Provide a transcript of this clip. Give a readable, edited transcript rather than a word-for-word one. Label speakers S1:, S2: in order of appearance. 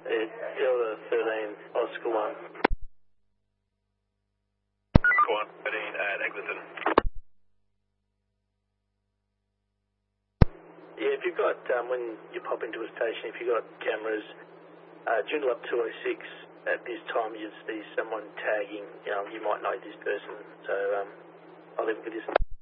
S1: Delta 13, Oscar 1.
S2: 113 at Eglinton.
S1: Yeah, if you've got, when you pop into a station, if you've got cameras, Joondalup up 206, at this time you see someone tagging, you might know this person, so I'll leave it with this.